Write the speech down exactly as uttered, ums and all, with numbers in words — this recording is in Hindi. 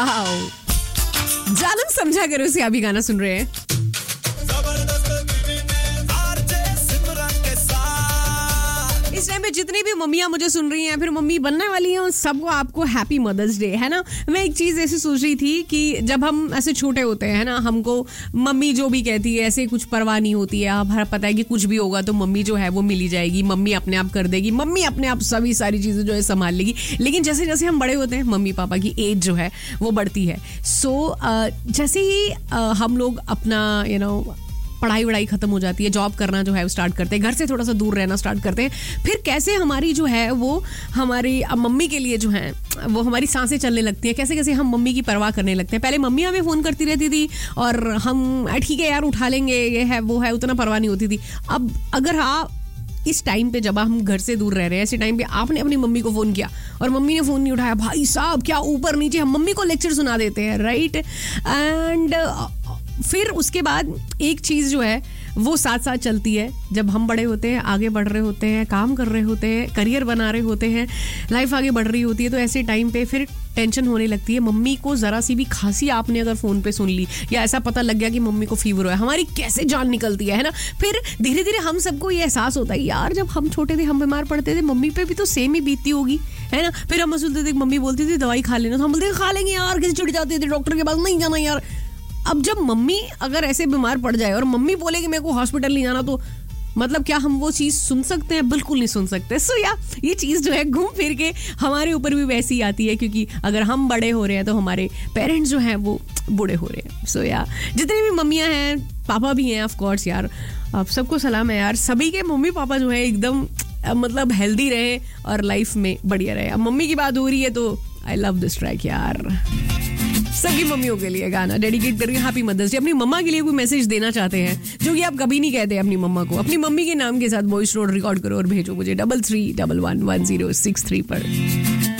आओ जालिम समझा करो से अभी गाना सुन रहे हैं. इस टाइम पे जितनी भी मम्मियाँ मुझे सुन रही हैं, फिर मम्मी बनने वाली हैं, उन सबको आपको हैप्पी मदर्स डे, है ना. मैं एक चीज़ ऐसे सोच रही थी कि जब हम ऐसे छोटे होते हैं ना, हमको मम्मी जो भी कहती है ऐसे कुछ परवाह नहीं होती है. अब हर पता है कि कुछ भी होगा तो मम्मी जो है वो मिली जाएगी, मम्मी अपने आप कर देगी, मम्मी अपने आप सभी सारी चीज़ें जो है संभाल लेगी. लेकिन जैसे जैसे हम बड़े होते हैं, मम्मी पापा की एज जो है वो बढ़ती है. सो जैसे ही हम लोग अपना यू नो पढ़ाई वढ़ाई खत्म हो जाती है, जॉब करना जो है वो स्टार्ट करते हैं, घर से थोड़ा सा दूर रहना स्टार्ट करते हैं, फिर कैसे हमारी जो है वो हमारी मम्मी के लिए जो है वो हमारी सांसें चलने लगती हैं, कैसे कैसे हम मम्मी की परवाह करने लगते हैं. पहले मम्मी हमें फ़ोन करती रहती थी और हम ठीक है यार उठा लेंगे, ये है वो है, उतना परवाह नहीं होती थी. अब अगर हाँ इस टाइम पे जब हम घर से दूर रह रहे हैं, ऐसे टाइम पे आपने अपनी मम्मी को फ़ोन किया और मम्मी ने फ़ोन नहीं उठाया, भाई साहब क्या ऊपर नीचे हम मम्मी को लेक्चर सुना देते हैं, राइट. एंड फिर उसके बाद एक चीज़ जो है वो साथ साथ चलती है. जब हम बड़े होते हैं, आगे बढ़ रहे होते हैं, काम कर रहे होते हैं, करियर बना रहे होते हैं, लाइफ आगे बढ़ रही होती है, तो ऐसे टाइम पे फिर टेंशन होने लगती है. मम्मी को ज़रा सी भी खांसी आपने अगर फ़ोन पे सुन ली या ऐसा पता लग गया कि मम्मी को फीवर हुआ है, हमारी कैसे जान निकलती है, है ना. फिर धीरे धीरे हम सबको ये एहसास होता है यार जब हम छोटे थे, हम बीमार पड़ते थे, मम्मी पे भी तो सेम ही बीतती होगी, है ना. फिर हम सुनते थे, मम्मी बोलती थी दवाई खा लेना, तो हम बोलते खा लेंगे यार, कैसे चिढ़ जाते थे, डॉक्टर के पास नहीं जाना यार. अब जब मम्मी अगर ऐसे बीमार पड़ जाए और मम्मी बोले कि मेरे को हॉस्पिटल नहीं जाना, तो मतलब क्या हम वो चीज़ सुन सकते हैं? बिल्कुल नहीं सुन सकते. सो या ये चीज़ जो है घूम फिर के हमारे ऊपर भी वैसी ही आती है, क्योंकि अगर हम बड़े हो रहे हैं तो हमारे पेरेंट्स जो हैं वो बूढ़े हो रहे हैं. सो या जितनी भी मम्मियाँ हैं, पापा भी हैं ऑफ कोर्स यार, आप सबको सलाम है यार. सभी के मम्मी पापा जो है एकदम मतलब हेल्दी रहे और लाइफ में बढ़िया रहे. अब मम्मी की बात हो रही है तो आई लव दिस ट्रैक यार. सभी मम्मियों के लिए गाना डेडिकेट करके हैप्पी मदर्स डे. अपनी मम्मा के लिए कोई मैसेज देना चाहते हैं जो कि आप कभी नहीं कहते अपनी मम्मा को, अपनी मम्मी के नाम के साथ वॉइस नोट रिकॉर्ड करो और भेजो मुझे double three double one one zero six three पर.